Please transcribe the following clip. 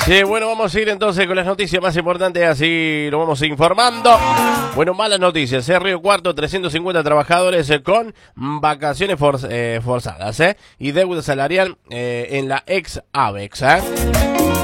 Sí, bueno, vamos a ir entonces con las noticias más importantes, así lo vamos informando. Bueno, malas noticias, Río Cuarto, 350 trabajadores con vacaciones forzadas, y deuda salarial en la ex Avex,